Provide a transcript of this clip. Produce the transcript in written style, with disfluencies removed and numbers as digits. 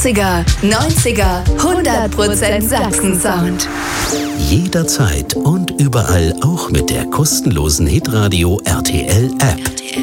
80er, 90er, 100% Sachsen-Sound. Jederzeit und überall auch mit der kostenlosen Hitradio RTL App.